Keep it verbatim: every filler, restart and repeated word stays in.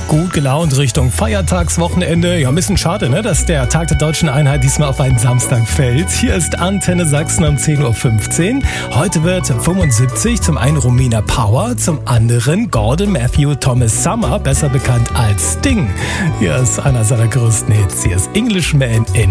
Gut gelaunt Richtung Feiertagswochenende. Ja, ein bisschen schade, ne, dass der Tag der Deutschen Einheit diesmal auf einen Samstag fällt. Hier ist Antenne Sachsen um zehn Uhr fünfzehn. Heute wird fünfundsiebzig, zum einen Romina Power, zum anderen Gordon Matthew Thomas Summer, besser bekannt als Sting. Hier ist einer seiner größten Hits. Hier ist Englishman in